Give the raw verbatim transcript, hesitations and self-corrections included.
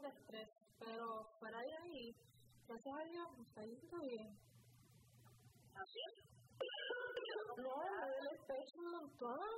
de estrés, pero fuera de ahí, gracias a Dios, está yendo bien. ¿Así? No, me duele el pecho un montón.